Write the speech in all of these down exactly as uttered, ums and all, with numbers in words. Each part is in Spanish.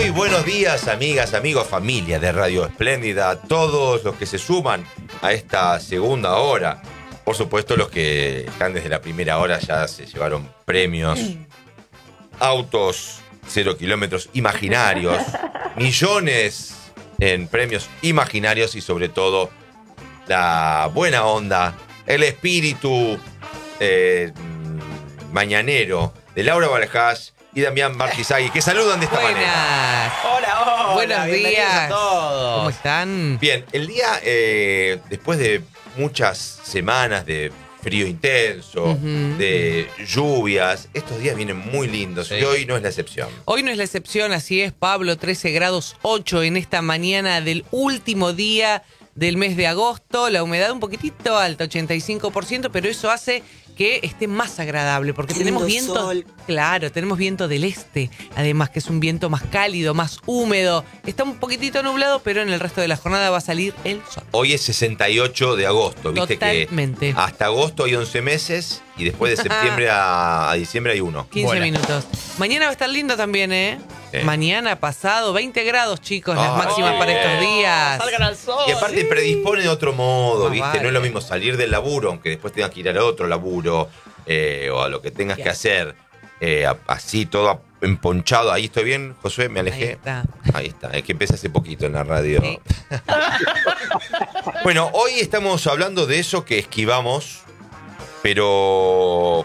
Muy buenos días, amigas, amigos, familia de Radio Espléndida, a todos los que se suman a esta segunda hora. Por supuesto, los que están desde la primera hora ya se llevaron premios, autos, cero kilómetros imaginarios, millones en premios imaginarios y sobre todo la buena onda, el espíritu eh, mañanero de Laura Balajás y Damián Marquisagui, que saludan de esta Buenas. manera. Hola, hola. Buenos días a todos. ¿Cómo están? Bien, el día, eh, después de muchas semanas de frío intenso, uh-huh. de lluvias, estos días vienen muy lindos, sí. Y hoy no es la excepción. Hoy no es la excepción, así es, Pablo, trece grados ocho en esta mañana del último día del mes de agosto. La humedad un poquitito alta, ochenta y cinco por ciento, pero eso hace que esté más agradable, porque Qué tenemos lindo viento, sol. Claro, tenemos viento del este, además que es un viento más cálido, más húmedo. Está un poquitito nublado, pero en el resto de la jornada va a salir el sol. Hoy es sesenta y ocho de agosto, viste. Totalmente. Que hasta agosto hay once meses y después de septiembre a, a diciembre hay uno. quince bueno. minutos. Mañana va a estar lindo también, ¿eh? Sí. Mañana pasado, veinte grados, chicos, las oh, máximas oh, para estos días. Salgan al sol. Y aparte sí. predispone de otro modo, Ah, ¿viste? vale. No es lo mismo salir del laburo, aunque después tengas que ir al otro laburo, eh, o a lo que tengas yeah. que hacer, eh, así todo emponchado. Ahí estoy bien, Josué, me alejé. Ahí está. Ahí está, es que empecé hace poquito en la radio. Sí. Bueno, hoy estamos hablando de eso que esquivamos, pero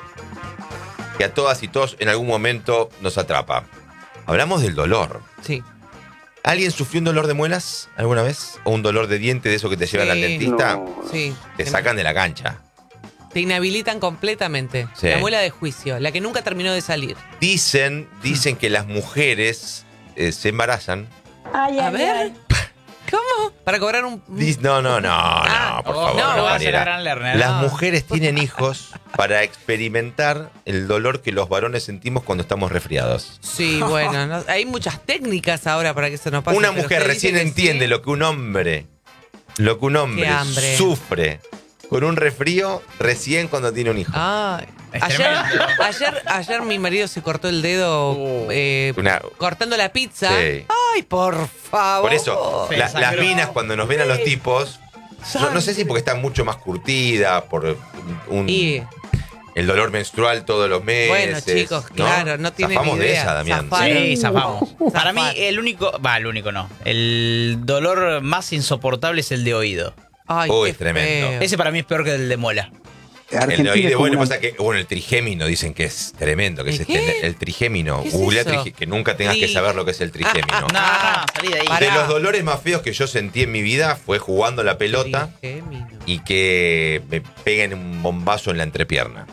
que a todas y todos en algún momento nos atrapa. Hablamos del dolor. Sí. ¿Alguien sufrió un dolor de muelas alguna vez? ¿O un dolor de diente de eso que te llevan sí. al dentista? No. Sí. Te sacan de la cancha. Te inhabilitan completamente. Sí. La muela de juicio, la que nunca terminó de salir. Dicen, dicen que las mujeres eh, se embarazan. Ay, A ay, ver. ay. ¿Cómo? Para cobrar un... Dic- No, no, no, Ah, no, por oh, favor. no, no, vas a Mariela. Gran Lerner, Las no. mujeres tienen hijos para experimentar el dolor que los varones sentimos cuando estamos resfriados. Sí, bueno, no- hay muchas técnicas ahora para que eso no pase. Una pero mujer usted recién dice que entiende sí. lo que un hombre, lo que un hombre Qué hambre. sufre con un resfrío recién cuando tiene un hijo. Ay. Es Ayer, tremendo. ayer, ayer mi marido se cortó el dedo Uh. eh, Una- cortando la pizza. Sí. Ay, por favor. Por eso, Se la- sangró. las minas cuando nos ven a los tipos, no, no sé si porque están mucho más curtidas, por un, Y, el dolor menstrual todos los meses. bueno, chicos, ¿no? claro, no tienen Zafamos idea. de esa, Damián. Zafaron. Sí, zafamos. Para mí, Zafar. el único. Va, el único no. El dolor más insoportable es el de oído. Ay, Uy, qué es tremendo. feo. Ese para mí es peor que el de muela. El de Argentina oído, es como bueno, una- pasa que, bueno, el trigémino dicen que es tremendo, que ¿El es qué? este- el trigémino. ¿Qué es Googlea eso? trige- que nunca tengas que Tri- saber lo que es el trigémino. No, no, salí de ahí. Pará. De los dolores más feos que yo sentí en mi vida fue jugando la pelota Trigémino. y que me peguen un bombazo en la entrepierna.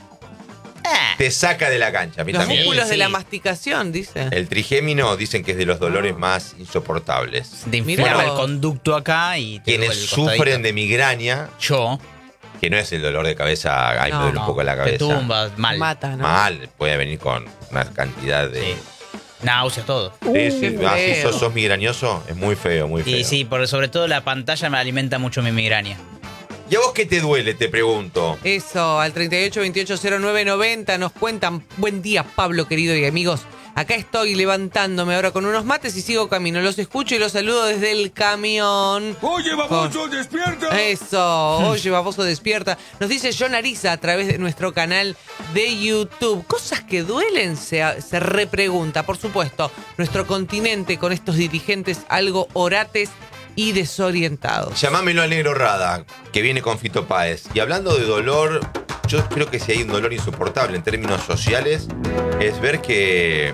Ah, Te saca de la cancha, a mí Los también. músculos Sí, de la sí. masticación, dice. El trigémino dicen que es de los dolores más insoportables. Te Mirá inflama el vos. conducto acá y te Quienes duele el costadito. sufren de migraña, Yo. que no es el dolor de cabeza, ay, No, me duele no, un poco la Te cabeza. tumbas mal. Mata, ¿no? Mal, puede venir con una cantidad de... Sí. Náuseas, todo. Sí, sí, Qué ah, si feo. sos, sos migrañoso, es muy feo, muy feo. Y sí, por, sobre todo la pantalla me alimenta mucho mi migraña. ¿Y a vos qué te duele, te pregunto? Eso, al treinta y ocho veintiocho cero nueve noventa nos cuentan. Buen día, Pablo, querido y amigos. Acá estoy levantándome ahora con unos mates y sigo camino. Los escucho y los saludo desde el camión. Oye, baboso, despierta. Eso, oye, baboso, despierta. Nos dice John Ariza a través de nuestro canal de YouTube. Cosas que duelen, se, se repregunta. Por supuesto, nuestro continente con estos dirigentes algo orates y desorientados. Llamámelo al negro Rada, que viene con Fito Páez. Y hablando de dolor, yo creo que si hay un dolor insoportable en términos sociales, es ver que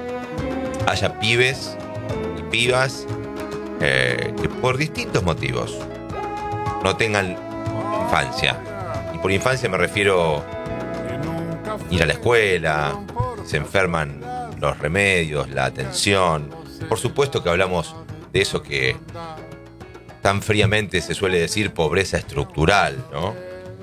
haya pibes y pibas eh, que por distintos motivos no tengan infancia. Y por infancia me refiero ir a la escuela, se enferman los remedios, la atención. Por supuesto que hablamos de eso que tan fríamente se suele decir pobreza estructural, ¿no?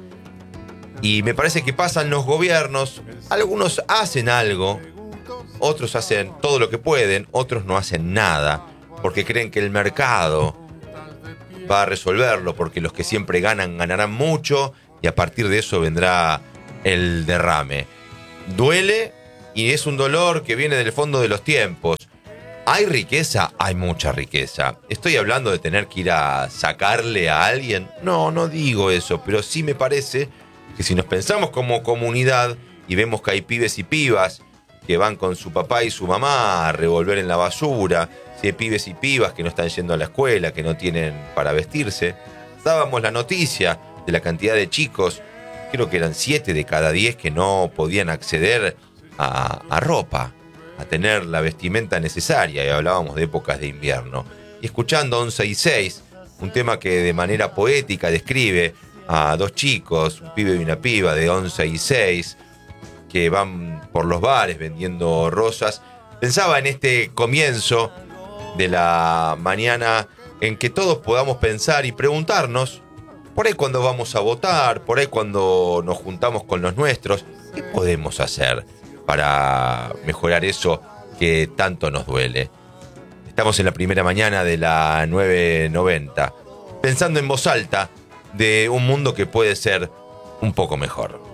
Y me parece que pasan los gobiernos, algunos hacen algo, otros hacen todo lo que pueden, otros no hacen nada, porque creen que el mercado va a resolverlo, porque los que siempre ganan, ganarán mucho, y a partir de eso vendrá el derrame. Duele, y es un dolor que viene del fondo de los tiempos. ¿Hay riqueza? Hay mucha riqueza. ¿Estoy hablando de tener que ir a sacarle a alguien? No, no digo eso, pero sí me parece que si nos pensamos como comunidad y vemos que hay pibes y pibas que van con su papá y su mamá a revolver en la basura, si hay pibes y pibas que no están yendo a la escuela, que no tienen para vestirse, dábamos la noticia de la cantidad de chicos, creo que eran siete de cada diez que no podían acceder a, a ropa, a tener la vestimenta necesaria, y hablábamos de épocas de invierno. Y escuchando once y seis, un tema que de manera poética describe a dos chicos, un pibe y una piba de once y seis, que van por los bares vendiendo rosas, pensaba en este comienzo de la mañana en que todos podamos pensar y preguntarnos, por ahí cuando vamos a votar, por ahí cuando nos juntamos con los nuestros, ¿qué podemos hacer para mejorar eso que tanto nos duele? Estamos en la primera mañana de la nueve noventa, pensando en voz alta de un mundo que puede ser un poco mejor.